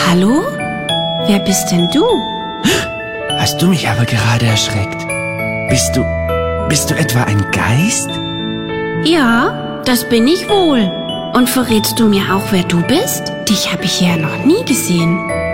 Hallo? Wer bist denn du? Hast du mich aber gerade erschreckt? Bist du etwa ein Geist? Ja, das bin ich wohl. Und verrätst du mir auch, wer du bist? Dich habe ich ja noch nie gesehen.